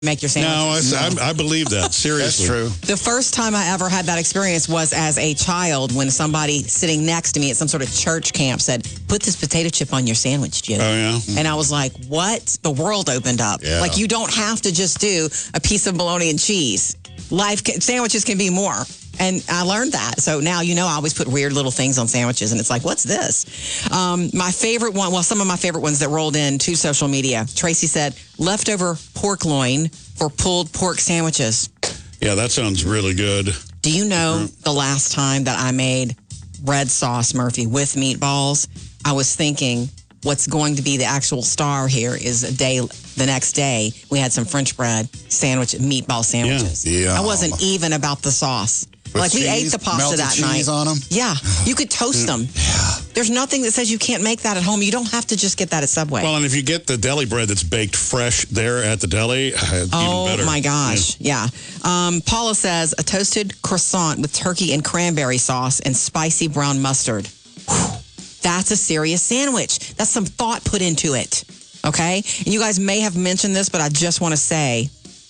make your sandwiches. No, I believe that. Seriously. That's true. The first time I ever had that experience was as a child when somebody sitting next to me at some sort of church camp said, "Put this potato chip on your sandwich, Jody." Oh, yeah? And I was like, what? The world opened up. Yeah. Like, you don't have to just do a piece of bologna and cheese. Sandwiches can be more. And I learned that. So now, I always put weird little things on sandwiches. And it's like, what's this? My favorite one, some of my favorite ones that rolled in to social media. Tracy said, leftover pork loin for pulled pork sandwiches. Yeah, that sounds really good. Do you know the last time that I made red sauce, Murphy, with meatballs? I was thinking what's going to be the actual star here is the next day, we had some French bread meatball sandwiches. Yeah. I wasn't even about the sauce. With we cheese, ate the pasta melted that cheese night. on them? Yeah, you could toast them. Yeah. There's nothing that says you can't make that at home. You don't have to just get that at Subway. Well, and if you get the deli bread that's baked fresh there at the deli, even better. Oh, my gosh. Yeah. Paula says, a toasted croissant with turkey and cranberry sauce and spicy brown mustard. Whew. That's a serious sandwich. That's some thought put into it. Okay? And you guys may have mentioned this, but I just want to say,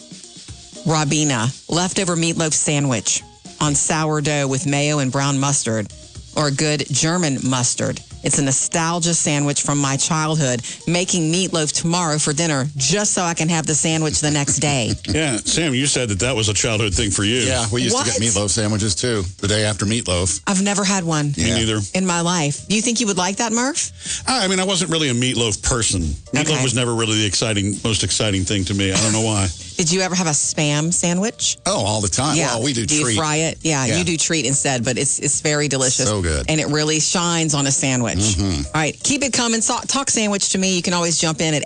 Rabina, leftover meatloaf sandwich on sourdough with mayo and brown mustard, or a good German mustard. It's a nostalgia sandwich from my childhood, making meatloaf tomorrow for dinner just so I can have the sandwich the next day. Yeah, Sam, you said that was a childhood thing for you. Yeah, we used What? to get meatloaf sandwiches, too, the day after meatloaf. I've never had one Me neither. in my life. Do you think you would like that, Murph? I mean, I wasn't really a meatloaf person. Meatloaf Okay. was never really the most exciting thing to me. I don't know why. Did you ever have a Spam sandwich? Oh, all the time. Yeah. Well, we do Do you treat. fry it? Yeah, Yeah. you do treat instead, but it's very delicious. So good. And it really shines on a sandwich. All right, keep it coming. Talk sandwich to me. You can always jump in at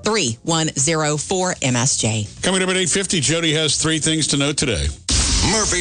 877-3104-MSJ. Coming up at 8:50, Jody has 3 things to note today. Murphy